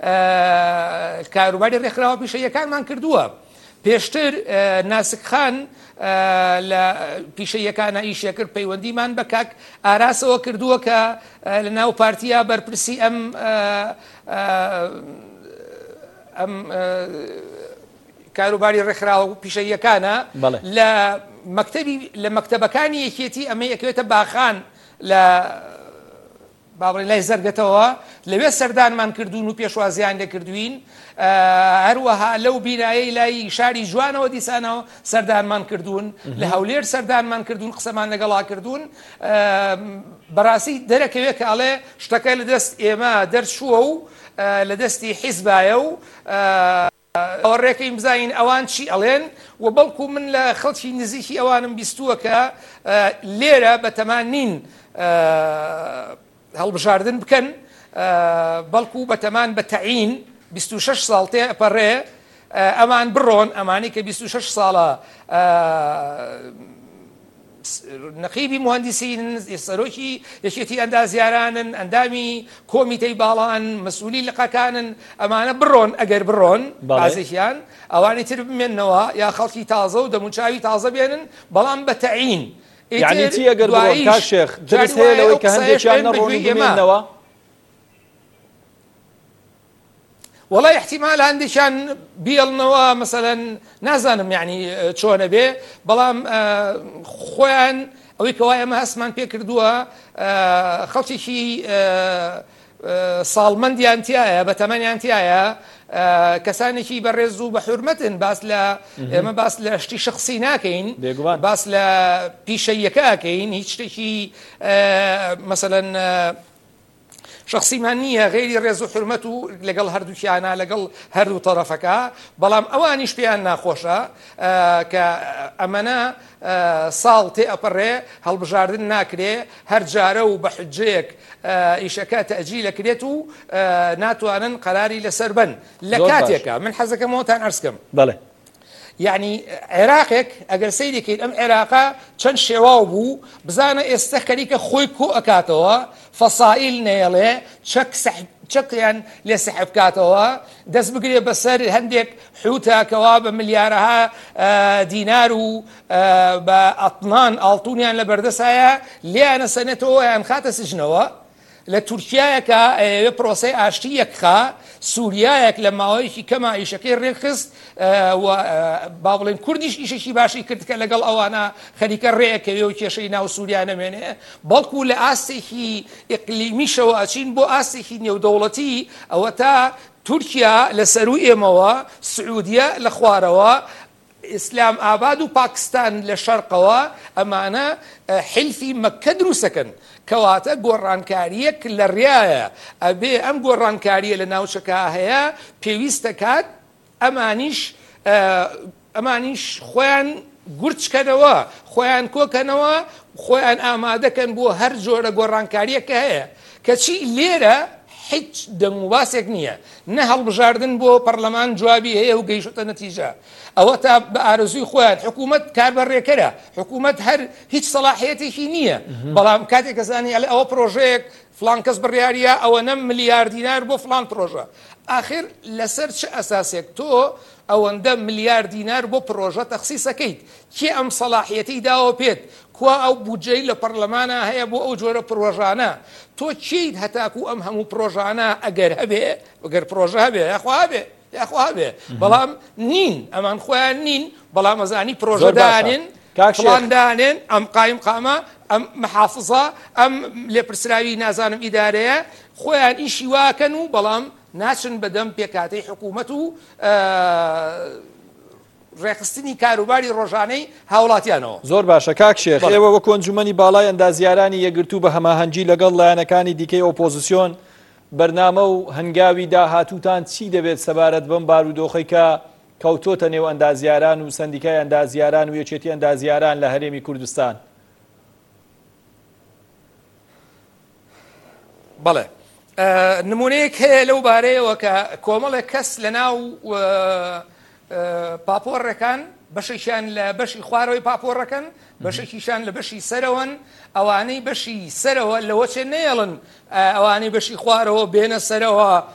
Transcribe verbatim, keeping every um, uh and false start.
کاروباری ڕێکخراوە پیشەیەکانمان کردووە. پێشتر ناسکخان لە پیشەیەکانە ئیشێ کرد پەیوەندیمان بە کاک ئاراسەوە کردووە کە لە ناو پارتیا بەرپرسی ئەم ئەم کاروباری ڕێکخراوە و پیشەیەکانە لە مەکتەبی لە مەکتەبەکانی یەکێتی ئەمە یەکوێتە باخان لە باڵێ لای زەرگەتەوە لەوێ سەردانمان کردوون و پێشوازیان لێکردوین. هەروەها لەو بینایی لای شاری جوانەوە دیسانەوە سەردانمان کردوون، لە هەولێر سەردانمان کردوون، قسەمان لەگەڵا کردوون. بەڕاستی دەرەکەوێت کە ئەڵێ شتەکە لە دەست ئێمە دەرچووە و لە دەستی حیزبایە و ئەوە ڕێکەی بزانین ئەوان چی ئەڵێن و بەڵکو من لە خەڵکی نزیکی ئەوانم بیستووە کە لێرە بەتەمان نین هەڵبژاردن بکەن، بەڵکو بەتەمان بە تەعین بیست و شەش ساڵ تێ ئەپەڕێ ئەمان بڕۆن، ئەمانی کە بیست و شەش ساڵە نەقیبی مهندسین، سەرۆکی یەکێتی ئەندازیارانن، ئەندامی کۆمیتەی باڵان، مەسئولی لقەکانن، ئەمانە بڕۆن ئەگەر بڕۆن بازێکیان ئەوانی تر بمێننەوە یا خەڵکی تازە و دەموچاوی تازە بێنن بەڵام بە تەعین. یعنی چی ئەگەر بڕۆن کاک شێخ دەست هەیە لەوەی کە هەندێکیان نەڕۆن و بمێننەوە؟ وڵای احتیمال هەندێکیان بیڵنەوە مەسەلەن نازانم یعنی چۆنە بێ، بەڵام خۆیان ئەوەی کەوای ئەمە هەستمان پێ کردووە خەڵکێکی ساڵمەندیان تایە بەتەمەنیان تایە، کەسانێکی بەڕێز و بە حورمەتن، باس لە ئێمە باس لە شتی شخصی ناکەین، باس لە پیشەیەکەکەین، هیچ شتێکی مەسەلەن شخصیمان نییە غێری ڕێز و حرمەت و لەگەڵ هەردووکیانە لەگەڵ هەردوو تەرەفەکە، بەڵام ئەوانیش پێیان ناخۆشە کە ئەمەنە ساڵ تێ ئەپەڕێ هەڵبژاردن ناکرێ، هەر جارە و بە حجەیەک ئیشەکە تەجیل ئەکرێت و ناتوانن قەراری لەسەر بن لە کاتێکە. من حەزەکەمەوەتان عەرزکەم بەڵێ یعنی عێراقێک ئەگەر سەیرێکیت ئەم عێراقا چەند شێواو بوو بزانە ئێستا خەریکە خۆی کۆ ئەکاتەوە، فەسائیل نێڵێ چەقیان لێ سەحب کاتەوە، دەست بگرێ بەسەر هەندێک حوتەکەوا بە ملیارەها دینار و بە ئەتمان ئاڵتونیان لە بەردەسایە لیانە سەنێتەوە یان خاتە سژنەوە. لە تورکیایەکە ئەوێ پرۆسەی ئاشتیەکخا، سووریایەک لە ماوەیەکی کەما ئیشەکەی ڕێکخست با بڵێن کوردیش ئیشێکی باشی کرد کە لەگەڵ ئەوانە خەریکە ڕێەکەوێ و کێشەی ناو سووریا نەمێنێ، بەڵکو لە ئاستێکی ئیقلیمیشەوە ئەچین بۆ ئاستێکی نێودەوڵەتی، ئەوە تا تورکیا لە سەروو ئێمەوە، سعودیە لە خوارەوە، ئیسلام ئاباد و پاکستان لە شەرقەوە، ئەمانە حیلفی مەککە دروستەکەن، کەواتە گۆڕانکاریەک لە ڕایە ئەبێ ئەم گۆڕانکاریە لە ناوچەکە هەیە پێویستە کات ئەمانیش ئەمانیش خۆیان گورچکەنەوە، خۆیان کۆکەنەوە، خۆیان ئامادەکەن بۆ هەر جۆرە گۆڕانکاریەکە هەیە کەچی لێرە هیچ دەنگوباسێک نییە، نە هەڵبژاردن بۆ پەرلەمان جوابی هەیە و گەیشتە نەتیجە. ئەوە تا بە ئارەزووی خۆیان حکوومەت کاربەڕێکەرە، حکوومەت هەر هیچ سەلاحیەتێکی نییە، بەڵام کاتێک کەزانی ئەوە پرۆژەیەک فلان کەس بڕیاریە ئەوە نەم ملیار دینار بۆ فلان پرۆژە، ئاخر لەسەر چه ئەساسێک تۆ ئەوەندە ملیار دینار بۆ پرۆژە تەخسیسەکەیت؟ کێ ئەم سەلاحیەتی داوە پێت؟ کوا ئەو بودجەی لە پەرلەمانە هەیە بۆ ئەو جۆرە پرۆژانە؟ تۆ چیت هەتاکو ئەم هەموو پرۆژانە ئەگەر هەبێ ئەگەر پرۆژە هەبێ یاخوا هەبێ یاخوا هەبێ، بەڵام نین، ئەمان خۆیان نین، بەڵام ئەزانی پرۆژەدانن پڵاندانێن، ئەم قایم قامە، ئەم محافظە، ئەم لێپرسراوی نازانم ئیدارەیە، خۆیان ئیشی واکەن و بەڵام ناچن بەدەم پێکاتەی حکوومەت و ڕێخستنی کاروباری ڕۆژانەی هاوڵاتیانەوە. زۆر باشە کاک شێخ، ئێوە وەکو ئەنجومەنی باڵای ئەندازیارانی یەکگرتوو بە هەماهەنگی لەگەڵ لایەنەکانی دیکەی ئۆپۆزیسیۆن بەرنامە و هەنگاوی داهاتووتان چی دەبێت سەبارەت بەم بارودۆخەی کە کەوتۆتە نێو ئەندازیاران و سەندیکای ئەندازیاران و یەکێتی ئەندازیاران لە هەرێمی کوردستان؟ بەڵێ نمونەیەک هەیە لەو بارەیەوە کە کۆمەڵێک کەس لە ناو پاپۆڕەکان بەشێکیان لە بەشی خوارەوەی پاپۆڕەکەن، بەشێکیشان لە بەشی سەرەوەن، ئەوانەی بەشی سەرەوە لەوە چێ نێڵن ئەوانەی بەشی خوارەوە بێنە سەرەوە